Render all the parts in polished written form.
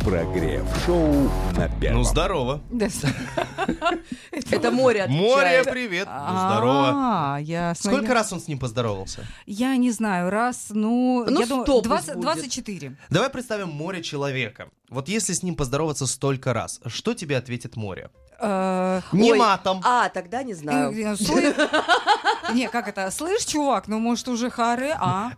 Прогрев-шоу на Первом. Ну, здорово. Это море отвечает. Море, привет. Ну, здорово. Ясно. Сколько раз он с ним поздоровался? Я не знаю, раз, я думаю, 24. Давай представим море человека. Вот если с ним поздороваться столько раз, что тебе ответит море? Не Ой, матом. тогда не знаю. Не, как это? Слышь, чувак, может уже харе,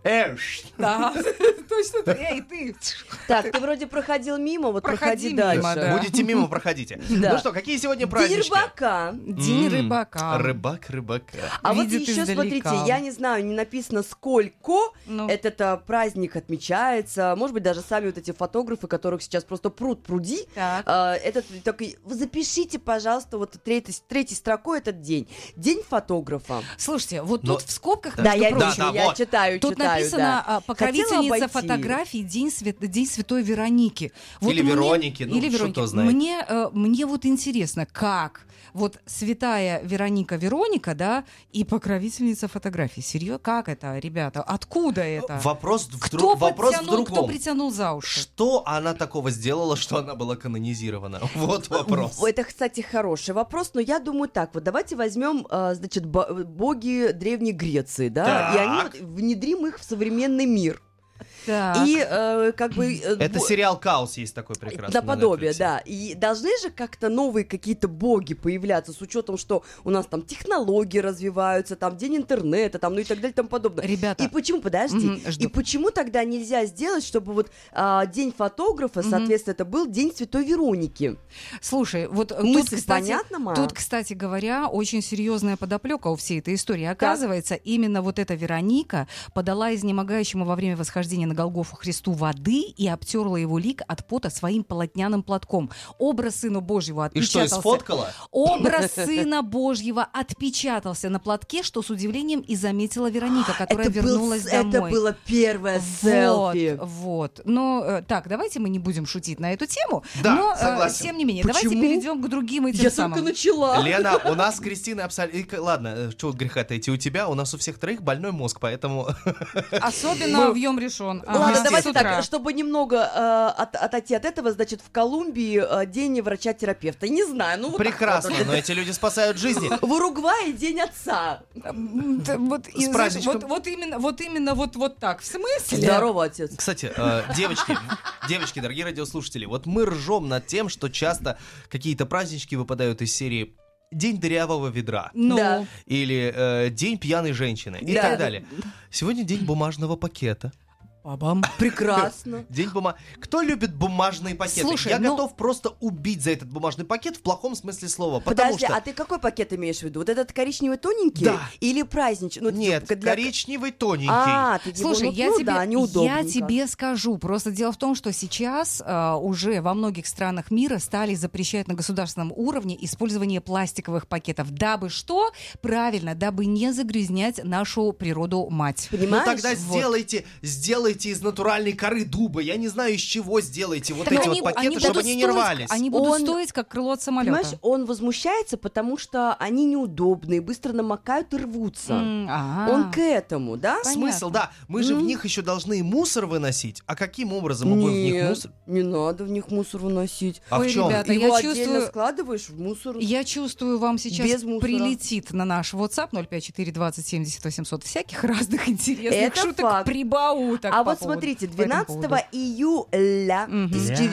Да, точно. Эй, ты. Так, ты вроде проходил мимо, вот Проходи проходи мимо, дальше. да. Будете мимо, проходите. Да. Ну что, какие сегодня День празднички? рыбака. День рыбака. Рыбак рыбака. А вот Видит еще, издалека. смотрите, я не знаю, не написано сколько Ну. этот праздник отмечается. Может быть, даже сами вот эти фотографы, которых сейчас просто пруд-пруди. Так. Этот такой, вы запишите, пожалуйста, вот третьей строкой этот день. День фотографа. Слушайте, вот Но- тут в скобках, Да, я между вижу, прочим, Да, я вот. читаю, тут написано покровительница фотографий День Святой Вероники. Или Вероники, ну, или что Вероники. кто знает. Мне вот интересно, как вот святая Вероника, да, и покровительница фотографий. Серьезно? Как это, ребята? Откуда это? Вопрос Кто вопрос в подтянул, кто другом. притянул за уши? Что она такого сделала, что она была канонизирована? Вот вопрос. Это, кстати, хороший вопрос, но я думаю так, вот давайте возьмем, значит, боги Древней Греции, да, и они Так. вот, внедрим их в современный мир. Так. И как бы... Это сериал «Каос» есть такой прекрасный. Наподобие, на Netflix. да. И должны же как-то новые какие-то боги появляться с учетом, что у нас там технологии развиваются, там день интернета, там, ну и так далее, и тому подобное. Ребята. И почему, подожди, Жду. и почему тогда нельзя сделать, чтобы вот день фотографа, соответственно, это был день Святой Вероники? Слушай, вот Мысль понятна, Ма? тут, кстати говоря, очень серьезная подоплека у всей этой истории. Оказывается, именно вот эта Вероника подала изнемогающему во время восхождения на Голгофу Христу воды и обтерла его лик от пота своим полотняным платком. Образ Сына Божьего И что, отпечатался. сфоткала? Образ Сына Божьего отпечатался на платке, что с удивлением и заметила Вероника, которая вернулась домой. Это было первое селфи. Вот. Но так, давайте мы не будем шутить на эту тему. Да, но, согласен. тем не менее, Почему? давайте перейдем к другим этим Я самым. только начала. Лена, у нас с Кристиной абсолютно... Ладно, что греха-то идти у тебя, у нас у всех троих больной мозг, поэтому... Особенно в Йом Решон. Ладно, С давайте утра. так, чтобы немного отойти от этого, значит, в Колумбии день врача-терапевта. Не знаю, ну вот так Прекрасно, вот. но эти люди спасают жизни. В Уругвае день отца. Вот, С праздничком. вот именно вот так. В смысле? Здорово, отец. Кстати, девочки, дорогие радиослушатели, вот мы ржем над тем, что часто какие-то празднички выпадают из серии «День дырявого ведра» Ну, Да. или «День пьяной женщины» и Да. так далее. Сегодня день бумажного пакета. бабам. Прекрасно. День Кто любит бумажные пакеты? Слушай, Я ну- готов просто убить за этот бумажный пакет в плохом смысле слова. Потому Подожди, что... а ты какой пакет имеешь в виду? Вот этот коричневый тоненький? Да. Или праздничный? Ну, Нет, типа для- коричневый тоненький. Ты Слушай, его, неудобненько. я тебе скажу. Просто дело в том, что сейчас уже во многих странах мира стали запрещать на государственном уровне использование пластиковых пакетов. Дабы что? Правильно, дабы не загрязнять нашу природу-мать. Ну Понимаешь? тогда Вот. сделайте из натуральной коры дуба. Я не знаю, из чего сделайте вот Так эти они- вот пакеты, они чтобы будут они не стоить- рвались. Они будут Он- стоить, как крыло от самолета. Понимаешь, он возмущается, потому что они неудобные, быстро намокают и рвутся. Он к этому, да? Понятно. Смысл, да. Мы же в них еще должны и мусор выносить. А каким образом мы будем в них Нет, мусор? не надо в них мусор выносить. А Ой, в чем? ребята, Его я отдельно чувствую- складываешь в мусор. Я чувствую, вам сейчас Без мусора. прилетит на наш WhatsApp 054 20 70 800 всяких разных интересных Это шуток, факт. прибауток. А по вот поводу- смотрите, по этому 12 поводу. июля Мгм.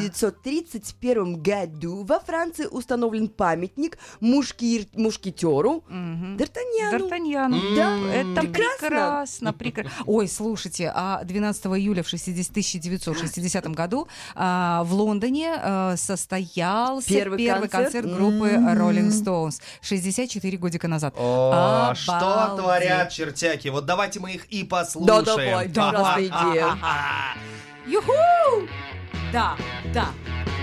1931 году во Франции установлен памятник мушкетеру Мгм. Д'Артаньяну. Д'Артаньян. Да, Это прекрасно. прекрасно. Ой, слушайте, а 12 июля в 1960 году в Лондоне состоялся Первый первый концерт? концерт группы Rolling Stones 64 годика назад. О, что Обалдеть. творят чертяки? Вот давайте мы их и послушаем. Да, давай, прекрасная идея. Юху! Да, да.